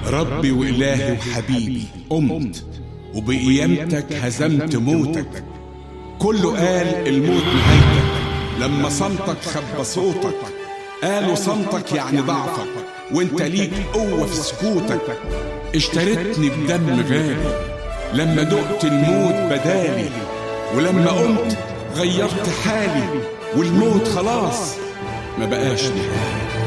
ربي وإلهي وحبيبي، قمت وبقيامتك هزمت موتك. كله قال الموت نهايتك، لما صمتك خبى صوتك. قالوا صمتك يعني ضعفك، وانت ليك قوة في سكوتك. اشتريتني بدم غالي لما دقت الموت بدالي، ولما قمت غيرت حالي، والموت خلاص ما بقاش نهاية.